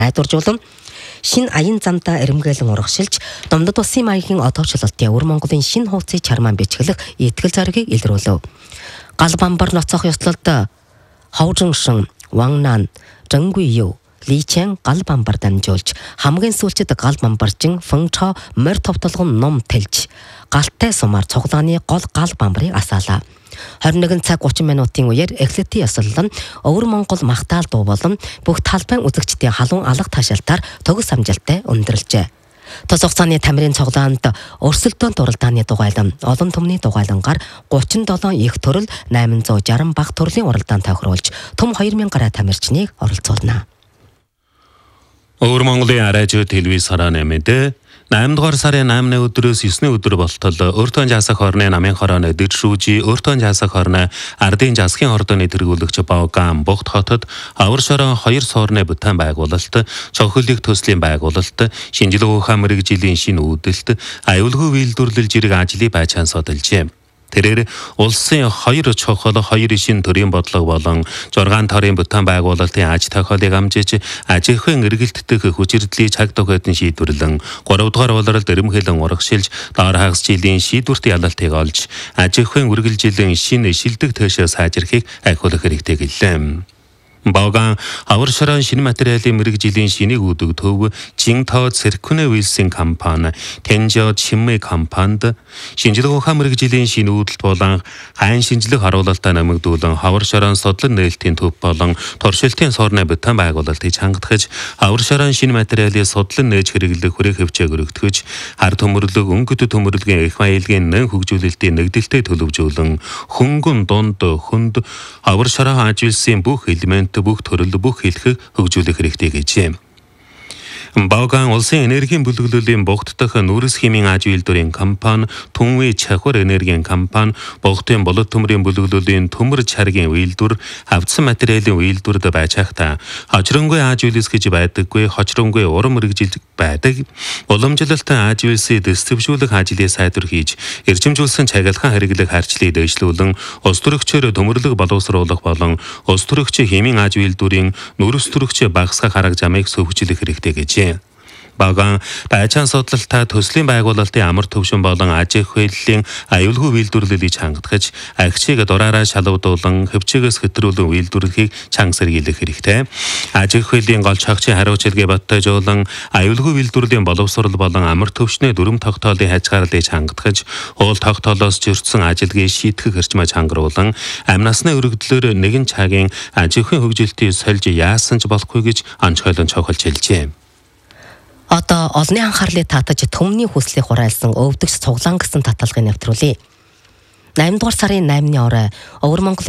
найдваржуулан шинэ аян замдаа эрэмгээлэн урагшилж Домдод улсын маягийн одоочлолтын Өвөр Монголын шинэ хуудсыг чармаан бичгэлэх итгэл зоригийг илрүүлв. Гал бамбар ноцох ёслолд Ховжиншин, Вангнан, Жангуйю, Личэн гал бамбар дамжуулж хамгийн сүүлчид гал бамбарчин Фэнчо морь товтлогон ном тэлж галтай сумаар цуглааны гол гал бамбарыг асаалаа. 21 цаг 30 минутын үеэр эхлэлтийн ёслол нь Өвөр Монгол магтаал дуу болон бүх талбайн үзэгчдийн халуун алга таашаалтаар төгс амжилттай өндөрлжээ. Тос хугацааны тамирын цуглаанд өрсөлдөөн дуралдааны дугайлан олон түмний дугайлангаар 37 их төрөл 860 бага төрлийн уралдаан тохируулж төм 2000 гаруй тамирчныг оролцуулна. Өвөр Монголын араажуу телевиз харааны мэдээ 8 дугаар сарын 8-ны өдрөөс 9-ний өдөр болтол өөртөө жасах хорны намын хорооны дэвшүүжи өөртөө жасах хорны ардын жасахын хордооны тэргүүлэгч Баоган Богт хотод авар шорон 2 суурны бүтээн байгуулалт, цохиолыг төслийн байгуулалт, шинжилгээ ухаан мэрэгжлийн шинэ үүдэлт, аюулгүй үйлдвэрлэл зэрэг ажлыг байцаан судалжээ. Тэрээр улсын 2 чухал 2 шин төрийн бодлого болон 6 төрийн бүтээн байгуулалтын аж тохиолыг амжиж ажихын эргэлтдэх хүчирдлийг цаг тохиолдсон шийдвэрлэн 3 дугаар улиралд эрэмхэлэн урагшилж доор хагас жилийн шийдвэрт ялалтыг олж ажихын үргэлжилэн шинэ шилдэг төшөө сайжрахыг ахиулах хэрэгтэй гэлээ. Баоган авар шорон шинэ материалын мэрэгжлийн шинийг үүдэгдэв Жинтоо цэркүнэ вилсийн компани Тэнжо чиммэ компанид шинжилгээ ухаан мэрэгжлийн шинэ үүдэлт болон хайн шинжлэх харуулалтаа нэмэгдүүлэн авар шорон судлан нээлтийн төв болон туршилтын суурны бүтээн байгуулалтыг чангатгаж авар шорон шинэ материалын судлан нээж хэрэглэх хүрээ хөвчөг өргөтгөж хар төмөрлөг өнгөт төмөрлөгийн их баялагын нэн хөгжүүлэлтийн нэгдэлтэд төлөвжүүлэн хөнгөн дунд хүнд авар шорон ажуулсан бүх элемент бүх төрөл бүх хэлхэг хөгжүүлэх хэрэгтэй гэжээ. Баоган улсын энергийн бүлэглэлийн Богт дахь нүрс химийн аж үйлдвэрийн компани Түнвэ чахвар энергийн компани Богтын болот төмрийн бүлэглэлийн төмөр чаргийн үйлдвэр хавцсан материалын үйлдвэрд байцаахта хожронгүй аж үйлс гэж байдаггүй хожронгүй урам мэрэгжил байдаг уламжлалтын аж үйлсийг дэвшүүлэх ажлыг сайдвар хийж эрчимжүүлсэн чагалхан хэрэглэх харьцлыг дэвшлүүлэн ус төрөгчөөр төмөрлөг боловсруулах болон ус төрөгч химийн аж үйлдвэрийн нүрс төрөгч багасгах арга замыг сөвжүүлэх хэрэгтэй гэж Баоган байцаан судалтаа төслийн байгуулалтын амар төвшин болон аж ахуй хөллийн аюулгүй үйлдвэрлэлийг чангатгаж агчийг дураараа шалгадуулан хөвчгөөс хэтрүүлэн үйлдвэрлэхийг чанга сэргийлэх хэрэгтэй. Аж ахуй хөллийн гол чагчийн хариуцлагыг баттайжуулан аюулгүй үйлдвэрлэлийн боловсрол болон амар төвшний дүрм тогтоолын хязгаарлалыг чангатгаж уул тогтоолоос зөрчсөн ажилгийг шийтгэх эрчмээ чангаруулан амь насны өргөдлөөр нэгэн цагийн аж ахуйн хөгжилтийг сольж яасан ч болохгүй гэж онцгойлон цохолж хэлжээ. Одоо олонний анхаарлыг татаж төмний хүслийг хураалсан өвдөгч цуглаан гэсэн таталгыг нэвтрүүлье. 8 дугаар сарын 8-ны орой Өвөр Монголын